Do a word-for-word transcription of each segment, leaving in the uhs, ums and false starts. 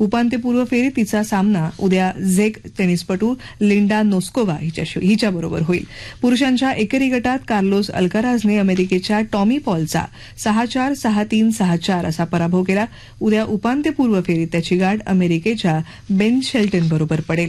उपांत्यपूर्व फेरीत तिचा सामना उद्या झेक टेनिसपटू लिंडा नोस्कोवा हिच्याबरोबर होईल. पुरुषांच्या एकेरी गटात कार्लोस अल्काराझने अमेरिकेच्या टॉमी पॉलचा सहा चार सहा तीन सहा चार असा पराभव केला. उद्या उपांत्यपूर्व फेरीत त्याची गाठ अमेरिकेच्या बेन शेल्टन बरोबर पडेल.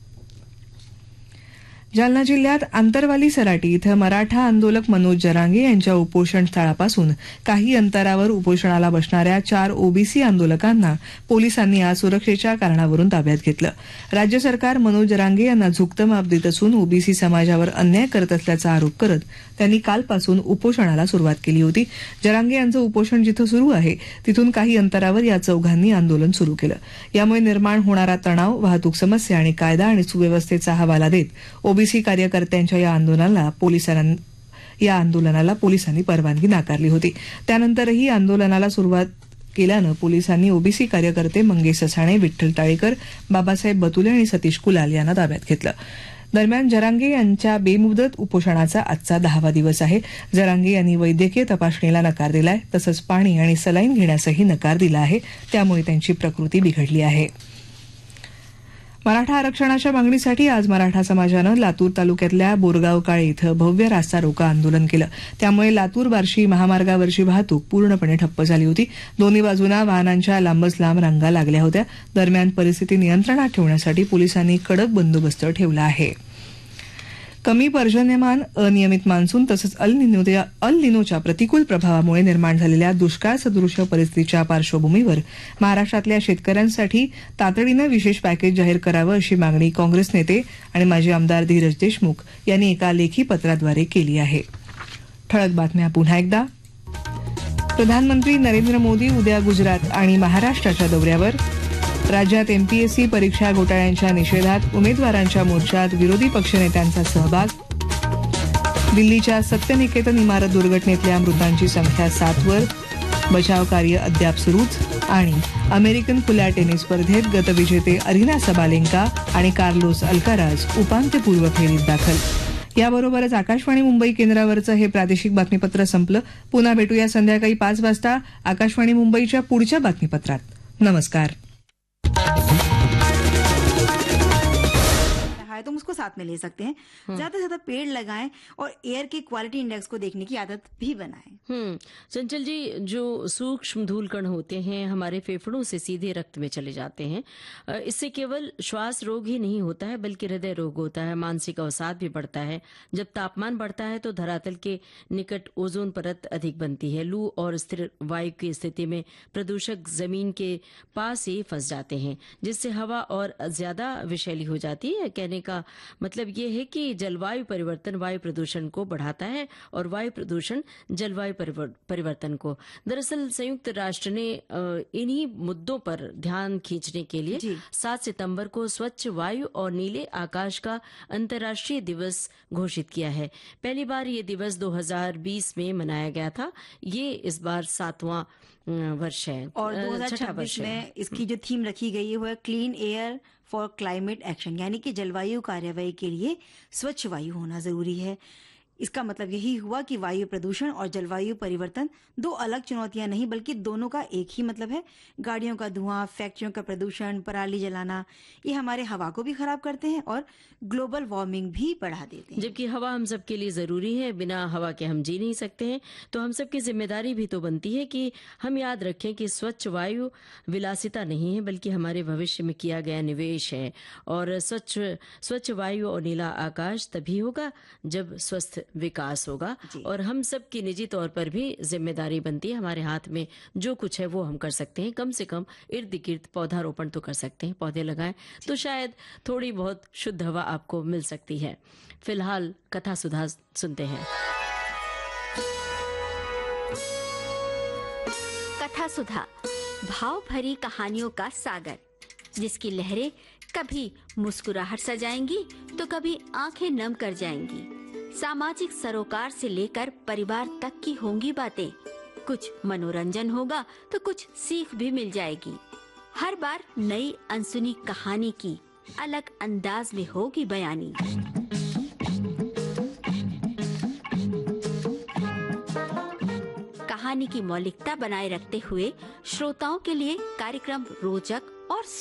जालना जिल्ह्यात आंतरवाली सराटी इथं मराठा आंदोलक मनोज जरांगे यांच्या उपोषण स्थळापासून काही अंतरावर उपोषणाला बसणाऱ्या चार ओबीसी आंदोलकांना पोलिसांनी आज सुरक्षेच्या कारणावरून ताब्यात घेतलं. राज्य सरकार मनोज जरांगे यांना झुकतं माप देत असून ओबीसी समाजावर अन्याय करत असल्याचा आरोप करत त्यांनी कालपासून उपोषणाला सुरुवात केली होती. जरांगे यांचं उपोषण जिथं सुरू आहे तिथून काही अंतरावर या चौघांनी आंदोलन सुरू केलं. यामुळे निर्माण होणारा तणाव, वाहतूक समस्या आणि कायदा आणि सुव्यवस्थेचा हवाला देत ओबीसी कार्यकर्त्यांच्या या आंदोलनाला पोलिसांनी या आंदोलनाला पोलिसांनी परवानगी नाकारली होती. त्यानंतरही आंदोलनाला सुरुवात केल्यानं पोलिसांनी ओबीसी कार्यकर्ते मंगेश ससाणे, विठ्ठल टाळेकर, बाबासाहेब बतुले आणि सतीश कुलाल यांना ताब्यात घेतलं. दरम्यान जरांगे यांच्या बेमुदत उपोषणाचा आजचा दहावा दिवस आहे. जरांगे यांनी वैद्यकीय तपासणीला नकार दिलाय, तसंच पाणी आणि सलाईन घेण्यासही नकार दिला आहे. त्यामुळे त्यांची प्रकृती बिघडली आहे. मराठा आरक्षणाच्या मागणीसाठी आज मराठा समाजानं लातूर तालुक्यातल्या बोरगाव काळे इथं भव्य रास्ता रोको आंदोलन केलं. त्यामुळे लातूर बार्शी महामार्गावरची वाहतूक पूर्णपणे ठप्प झाली होती. दोन्ही बाजूंना वाहनांच्या लांबच लांब रांगा लागल्या होत्या. दरम्यान परिस्थिती नियंत्रणात ठेवण्यासाठी पोलिसांनी कडक बंदोबस्त ठेवला आहे. कमी पर्जन्यमान, अनियमित मान्सून तसंच अल निनोच्या प्रतिकूल प्रभावामुळे निर्माण झालेल्या दुष्काळ सदृश परिस्थितीच्या पार्श्वभूमीवर महाराष्ट्रातल्या शेतकऱ्यांसाठी तातडीनं विशेष पॅकेज जाहीर करावं अशी मागणी काँग्रेस नेते आणि माजी आमदार धीरज देशमुख यांनी एका लेखी पत्राद्वारे केली आहे. ठळक बातम्या पुन्हा एकदा. प्रधानमंत्री नरेंद्र मोदी उद्या गुजरात आणि महाराष्ट्राच्या दौऱ्यावर. राज्यात एमपीएससी परीक्षा घोटाळ्यांच्या निषेधात उमेदवारांच्या मोर्चात विरोधी पक्षनेत्यांचा सहभाग. दिल्लीच्या सत्यनिकेतन इमारत दुर्घटनेतल्या मृतांची संख्या सातवर. बचाव कार्य अद्याप सुरूच. आणि अमेरिकन खुल्या टेनिस स्पर्धेत गतविजेते अरिना सबालेंका आणि कार्लोस अल्काराज उपांत्यपूर्व फेरीत दाखल. याबरोबरच आकाशवाणी मुंबई केंद्रावरचं हे प्रादेशिक बातमीपत्र संपलं. पुन्हा भेटूया संध्याकाळी पाच वाजता आकाशवाणी मुंबईच्या पुढच्या बातमीपत्रात. नमस्कार. तुम उसको साथ में ले सकते हैं. ज्यादा से ज्यादा पेड़ लगाएं और एयर की क्वालिटी इंडेक्स को देखने की आदत भी बनाएं. हम्म चंचल जी, जो सूक्ष्म धूल कण होते हैं हमारे फेफड़ों से सीधे रक्त में चले जाते हैं. इससे केवल श्वास रोग ही नहीं होता है बल्कि हृदय रोग होता है, मानसिक अवसाद भी बढ़ता है. जब तापमान बढ़ता है तो धरातल के निकट ओजोन परत अधिक बनती है. लू और स्थिर वायु की स्थिति में प्रदूषक जमीन के पास ही फंस जाते हैं, जिससे हवा और ज्यादा विषैली हो जाती है. कहने का मतलब ये है कि जलवायु परिवर्तन वायु प्रदूषण को बढ़ाता है और वायु प्रदूषण जलवायु परिवर्तन को. दरअसल संयुक्त राष्ट्र ने इन्हीं मुद्दों पर ध्यान खींचने के लिए सात सितंबर को स्वच्छ वायु और नीले आकाश का अंतर्राष्ट्रीय दिवस घोषित किया है. पहली बार ये दिवस दो हज़ार बीस में मनाया गया था. ये इस बार सातवां वर्ष है और दो हज़ार छब्बीस में इसकी जो थीम रखी गई है वो है clean air for climate action, यानी कि जलवायु कार्यवाही के लिए स्वच्छ वायु होना जरूरी है. इसका मतलब यही हुआ कि वायु प्रदूषण और जलवायु परिवर्तन दो अलग चुनौतियां नहीं बल्कि दोनों का एक ही मतलब है. गाड़ियों का धुआं, फैक्ट्रियों का प्रदूषण, पराली जलाना, ये हमारे हवा को भी खराब करते हैं और ग्लोबल वार्मिंग भी बढ़ा देते हैं. जबकि हवा हम सबके लिए जरूरी है, बिना हवा के हम जी नहीं सकते हैं. तो हम सबकी जिम्मेदारी भी तो बनती है कि हम याद रखें कि स्वच्छ वायु विलासिता नहीं है बल्कि हमारे भविष्य में किया गया निवेश है. और स्वच्छ स्वच्छ वायु और नीला आकाश तभी होगा जब स्वस्थ विकास होगा. और हम सब की निजी तौर पर भी जिम्मेदारी बनती है. हमारे हाथ में जो कुछ है वो हम कर सकते हैं. कम से कम इर्द गिर्द पौधारोपण तो कर सकते हैं, पौधे लगाएं तो शायद थोड़ी बहुत शुद्ध हवा आपको मिल सकती है. फिलहाल कथा सुधा सुनते हैं. कथा सुधा भाव भरी कहानियों का सागर, जिसकी लहरें कभी मुस्कुराहट सजाएंगी तो कभी आंखें नम कर जाएंगी. सामाजिक सरोकार से लेकर परिवार तक की होंगी बातें. कुछ मनोरंजन होगा तो कुछ सीख भी मिल जाएगी. हर बार नई अनसुनी कहानी की अलग अंदाज में होगी बयानी. कहानी की मौलिकता बनाए रखते हुए श्रोताओं के लिए कार्यक्रम रोचक और